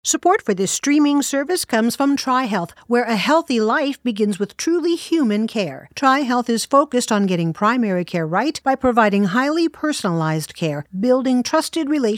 Support for this streaming service comes from TriHealth, where a healthy life begins with truly human care. TriHealth is focused on getting primary care right by providing highly personalized care, building trusted relationships